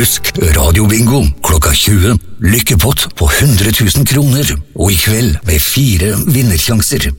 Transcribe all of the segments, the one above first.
Husk radiobingo klokka 20. Lykkepott på 100 000 kroner. Og i kveld med 4 vinnersjanser.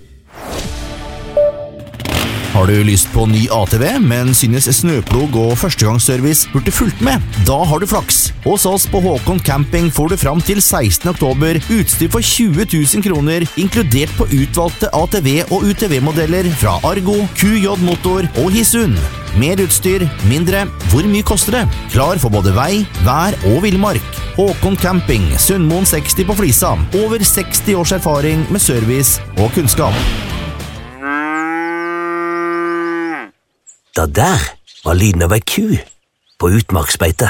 Har du lyst på ny ATV, men synes snøplog og førstegangsservice burde fulgt med? Da har du flaks. Hos oss på Håkon Camping får du fram til 16. oktober utstyr for 20 000 kroner, inkludert på utvalgte ATV- og UTV-modeller fra Argo, QJ Motor og Hisun. Mer utstyr, mindre. Hvor mye koster det? Klar for både vei, vær og villmark. Håkon Camping, Sundmoen 60 på Flisa. Over 60 års erfaring med service og kunnskap. Da der var lyden av ei ku på utmarksbeite.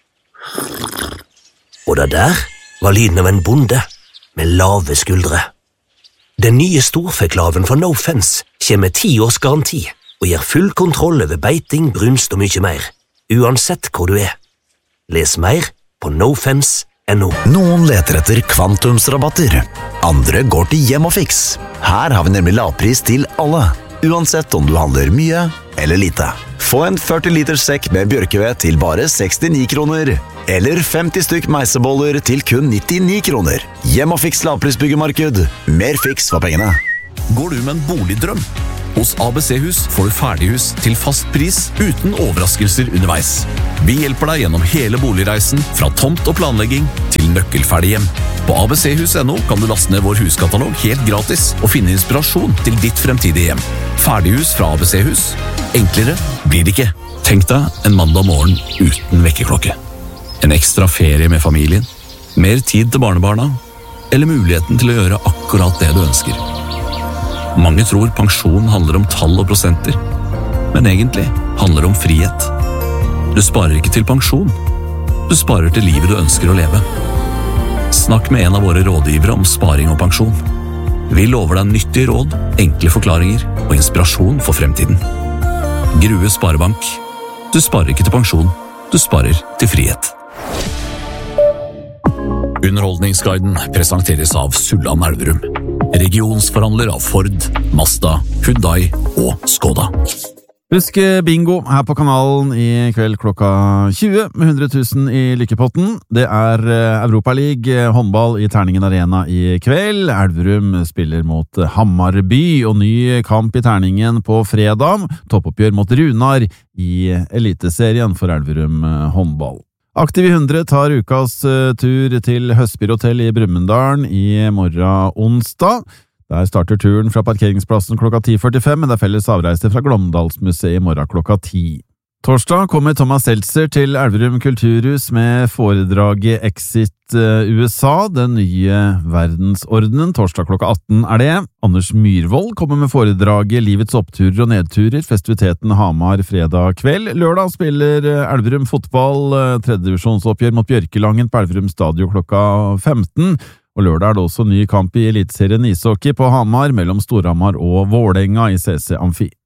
Og da der var lyden av en bonde med lave skuldre. Den nye storfeklaven fra No Fence kommer med 10 års garanti og gir full kontroll over beiting, brunst og mye mer, uansett hvor du er. Les mer på nofence.no. Noen leter etter kvantumsrabatter, andre går til Hjem og Fix. Her har vi nemlig lavpris til alle, uansett om du handler mye eller lite. Få en 40 liter sekk med bjørkeved til bare 69 kroner, eller 50 stykk meiseboller til kun 99 kroner. Hjem og Fix lavprisbyggemarked. Mer fiks for pengene. Går du med en boligdrøm? Hos ABC-hus får du ferdighus til fast pris uten overraskelser underveis. Vi hjelper deg gjennom hele boligreisen, fra tomt og planlegging til nøkkelferdig hjem. På abchus.no kan du laste ned vår huskatalog helt gratis og finne inspirasjon til ditt fremtidige hjem. Ferdighus fra ABC-hus. Enklere blir det ikke. Tenk deg en mandag morgen uten vekkerklokke. En ekstra ferie med familien, mer tid til barnebarna, eller muligheten til å gjøre akkurat det du ønsker. Mange tror pensjon handler om tall og prosenter, men egentlig handler det om frihet. Du sparer ikke til pensjon, du sparer til livet du ønsker å leve. Snakk med en av våre rådgivere om sparing og pensjon. Vi lover deg nyttige råd, enkle forklaringer og inspirasjon for fremtiden. Grue Sparebank. Du sparer ikke til pensjon, du sparer til frihet. Underholdningsguiden presenteres av Sulland Elverum. Regionsforhandler av Ford, Mazda, Hyundai og Skoda. Husk bingo her på kanalen i kveld klokka 20 med 100 000 i lykkepotten. Det er Europa League håndball i Terningen Arena i kveld. Elverum spiller mot Hammarby, og ny kamp i Terningen på fredag. Toppoppgjør mot Runar i eliteserien for Elverum håndball. Aktiv i 100 tar ukas tur til Høstbyr Hotel i Brumunddal i morgen onsdag. Der starter turen fra parkeringsplassen klokka 10:45, men det er felles avreise fra Glåmdalsmuseet i morgen klokka 10. Torsdag kommer Thomas Seltzer til Elverum Kulturhus med foredraget Exit USA, den nye verdensordenen. Torsdag klokka 18 er det. Anders Myrvold kommer med foredraget Livets oppturer og nedturer, festiviteten Hamar fredag kveld. Lørdag spiller Elverum fotball, tredjedivisjonsoppgjør mot Bjørkelangen på Elverum Stadion klokka 15. Og lørdag er det også ny kamp i eliteserien ishockey på Hamar mellom Storhamar og Vålerenga i CC Amfi.